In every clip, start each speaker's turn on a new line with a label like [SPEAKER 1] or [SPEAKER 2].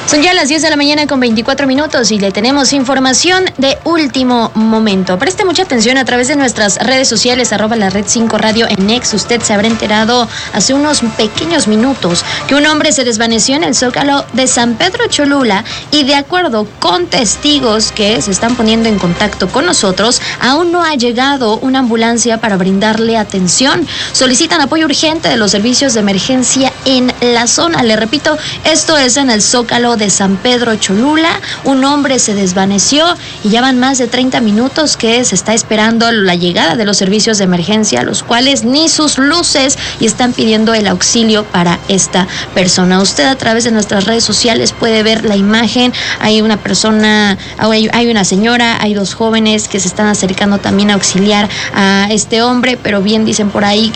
[SPEAKER 1] Son ya las 10 de la mañana con 24 minutos y le tenemos información de último momento. Preste mucha atención a través de nuestras redes sociales, @la Red 5 Radio en X. Usted se habrá enterado hace unos pequeños minutos que un hombre se desvaneció en el Zócalo de San Pedro Cholula y de acuerdo con testigos que se están poniendo en contacto con nosotros, aún no ha llegado una ambulancia para brindarle atención. Solicitan apoyo urgente de los servicios de emergencia en la zona. Le repito, esto es en el Zócalo de San Pedro Cholula. Un hombre se desvaneció y ya van más de 30 minutos que se está esperando la llegada de los servicios de emergencia, los cuales ni sus luces, y están pidiendo el auxilio para esta persona. Usted a través de nuestras redes sociales puede ver la imagen. Hay una persona, hay una señora, hay dos jóvenes que se están acercando también a auxiliar a este hombre, pero bien dicen por ahí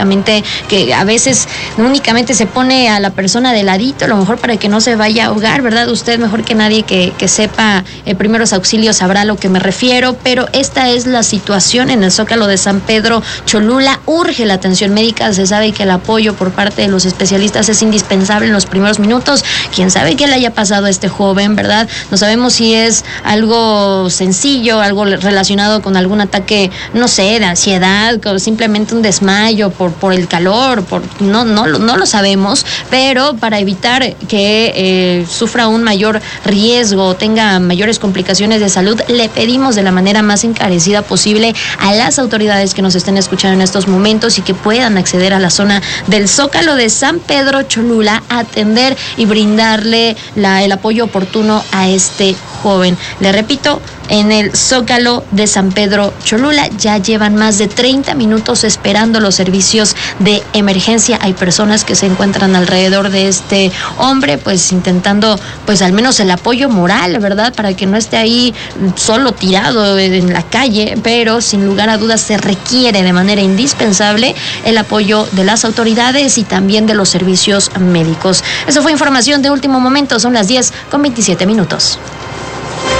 [SPEAKER 1] que a veces únicamente se pone a la persona de ladito, a lo mejor para que no se vaya a ahogar, ¿verdad? Usted mejor que nadie que sepa primeros auxilios sabrá a lo que me refiero, pero esta es la situación en el Zócalo de San Pedro Cholula. Urge la atención médica, se sabe que el apoyo por parte de los especialistas es indispensable en los primeros minutos. Quién sabe qué le haya pasado a este joven, ¿verdad? No sabemos si es algo sencillo, algo relacionado con algún ataque, no sé, de ansiedad, o simplemente un desmayo por el calor, no lo sabemos, pero para evitar que sufra un mayor riesgo o tenga mayores complicaciones de salud, le pedimos de la manera más encarecida posible a las autoridades que nos estén escuchando en estos momentos y que puedan acceder a la zona del Zócalo de San Pedro Cholula a atender y brindarle el apoyo oportuno a este joven. Le repito, en el Zócalo de San Pedro Cholula ya llevan más de 30 minutos esperando los servicios de emergencia. Hay personas que se encuentran alrededor de este hombre, pues intentando, pues al menos el apoyo moral, ¿verdad? Para que no esté ahí solo tirado en la calle, pero sin lugar a dudas se requiere de manera indispensable el apoyo de las autoridades y también de los servicios médicos. Eso fue información de último momento, son las 10 con 27 minutos.